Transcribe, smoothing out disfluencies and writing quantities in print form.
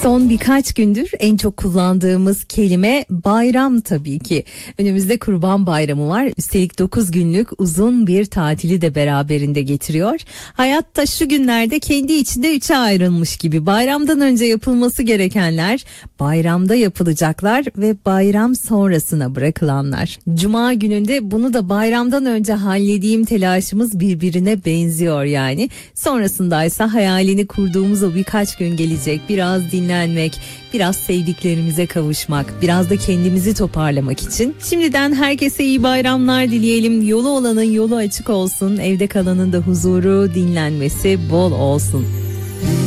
Son birkaç gündür en çok kullandığımız kelime bayram tabii ki. Önümüzde Kurban Bayramı var. Üstelik 9 günlük uzun bir tatili de beraberinde getiriyor. Hayatta şu günlerde kendi içinde 3'e ayrılmış gibi. Bayramdan önce yapılması gerekenler, bayramda yapılacaklar ve bayram sonrasına bırakılanlar. Cuma gününde bunu da bayramdan önce halledeyim telaşımız birbirine benziyor yani. Sonrasındaysa hayalini kurduğumuz o birkaç gün gelecek. Biraz dinlenmek, biraz sevdiklerimize kavuşmak, biraz da kendimizi toparlamak için. Şimdiden herkese iyi bayramlar dileyelim. Yolu olanın yolu açık olsun. Evde kalanın da huzuru, dinlenmesi bol olsun.